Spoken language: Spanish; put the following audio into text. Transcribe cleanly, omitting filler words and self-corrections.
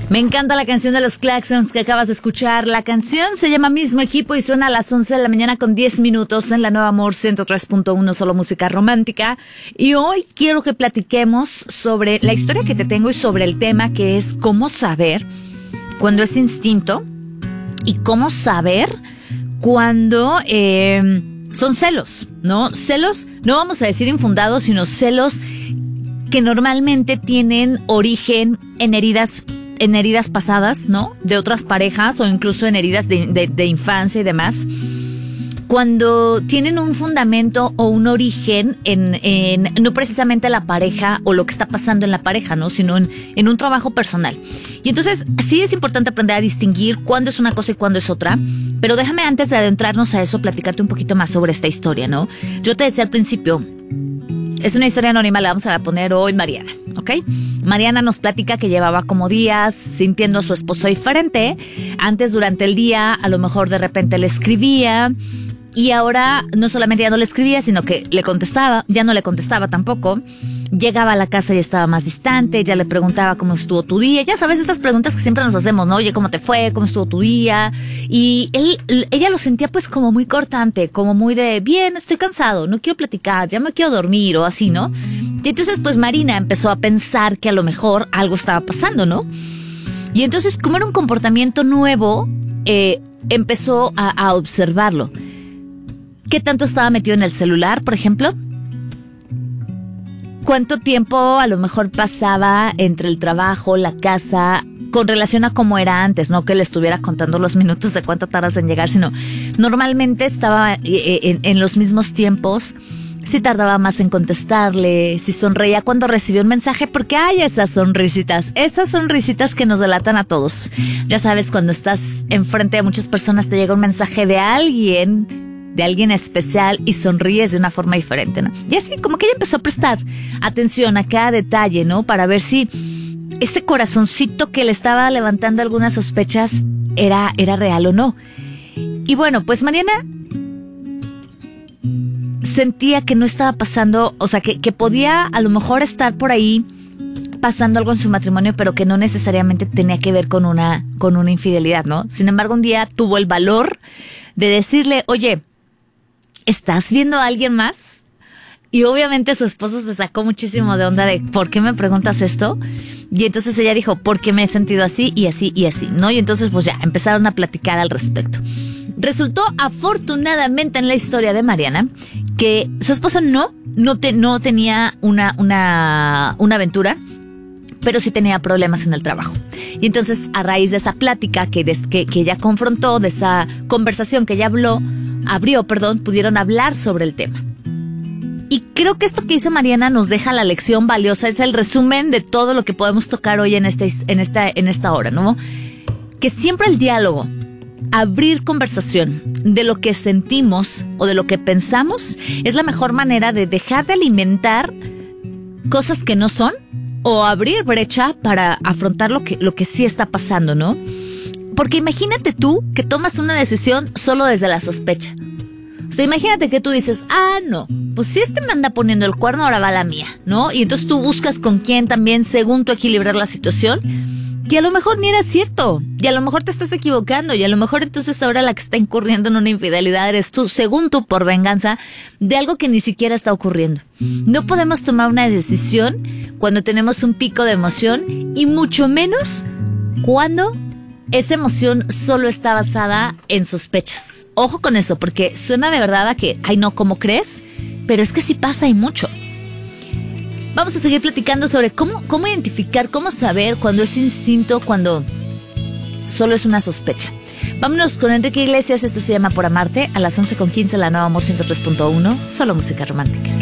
Me encanta la canción de los Claxons que acabas de escuchar. La canción se llama Mismo Equipo y suena a las 11 de la mañana con 10 minutos en la Nueva Amor 103.1, solo música romántica. Y hoy quiero que platiquemos sobre la historia que te tengo y sobre el tema que es cómo saber cuando es instinto y cómo saber cuando son celos, ¿no? Celos, no vamos a decir infundados, sino celos que normalmente tienen origen en heridas pasadas, ¿no? De otras parejas o incluso en heridas de infancia y demás. Cuando tienen un fundamento o un origen en no precisamente la pareja o lo que está pasando en la pareja, ¿no? Sino en un trabajo personal. Y entonces sí es importante aprender a distinguir cuándo es una cosa y cuándo es otra. Pero déjame, antes de adentrarnos a eso, platicarte un poquito más sobre esta historia, ¿no? Yo te decía al principio, es una historia anónima, la vamos a poner hoy Mariana, ¿ok? Mariana nos platica que llevaba como días sintiendo a su esposo diferente. Antes, durante el día, a lo mejor de repente le escribía y ahora no solamente ya no le escribía, sino que le contestaba, ya no le contestaba tampoco. Llegaba a la casa y estaba más distante, ya le preguntaba cómo estuvo tu día. Ya sabes, estas preguntas que siempre nos hacemos, ¿no? Oye, ¿cómo te fue? ¿Cómo estuvo tu día? Y ella lo sentía pues como muy cortante, como muy de, bien, estoy cansado, no quiero platicar, ya me quiero dormir o así, ¿no? Y entonces pues Marina empezó a pensar que a lo mejor algo estaba pasando, ¿no? Y entonces, como era un comportamiento nuevo, empezó a observarlo. ¿Qué tanto estaba metido en el celular, por ejemplo? ¿Cuánto tiempo a lo mejor pasaba entre el trabajo, la casa, con relación a cómo era antes? No que le estuviera contando los minutos de cuánto tardas en llegar, sino normalmente estaba en los mismos tiempos. Si tardaba más en contestarle, si sonreía cuando recibió un mensaje, porque hay esas sonrisitas que nos delatan a todos. Ya sabes, cuando estás enfrente de muchas personas, te llega un mensaje de alguien especial y sonríes de una forma diferente, ¿no? Y así como que ella empezó a prestar atención a cada detalle, ¿no? Para ver si ese corazoncito que le estaba levantando algunas sospechas era real o no. Y bueno, pues Mariana sentía que no estaba pasando, o sea, que podía a lo mejor estar por ahí pasando algo en su matrimonio, pero que no necesariamente tenía que ver con una infidelidad, ¿no? Sin embargo, un día tuvo el valor de decirle, oye, ¿estás viendo a alguien más? Y obviamente su esposo se sacó muchísimo de onda de ¿por qué me preguntas esto? Y entonces ella dijo, porque me he sentido así y así y así, ¿no? Y entonces pues ya empezaron a platicar al respecto. Resultó afortunadamente en la historia de Mariana que su esposo no tenía una aventura, pero sí tenía problemas en el trabajo. Y entonces, a raíz de esa plática que ella confrontó, de esa conversación que ella abrió, pudieron hablar sobre el tema. Y creo que esto que hizo Mariana nos deja la lección valiosa, es el resumen de todo lo que podemos tocar hoy en esta hora, ¿no? Que siempre el diálogo, abrir conversación de lo que sentimos o de lo que pensamos, es la mejor manera de dejar de alimentar cosas que no son, o abrir brecha para afrontar lo que sí está pasando, ¿no? Porque imagínate tú que tomas una decisión solo desde la sospecha. O sea, imagínate que tú dices, no, pues si este me anda poniendo el cuerno, ahora va la mía, ¿no? Y entonces tú buscas con quién también, según tú, equilibrar la situación. Y a lo mejor ni era cierto, y a lo mejor te estás equivocando, y a lo mejor entonces ahora la que está incurriendo en una infidelidad eres tú, según tú, por venganza, de algo que ni siquiera está ocurriendo. No podemos tomar una decisión cuando tenemos un pico de emoción, y mucho menos cuando esa emoción solo está basada en sospechas. Ojo con eso, porque suena de verdad a que, ay no, ¿cómo crees? Pero es que sí pasa y mucho. Vamos a seguir platicando sobre cómo identificar, cómo saber cuando es instinto, cuando solo es una sospecha. Vámonos con Enrique Iglesias, esto se llama Por Amarte, a las 11:15, la Nueva Amor 103.1, solo música romántica.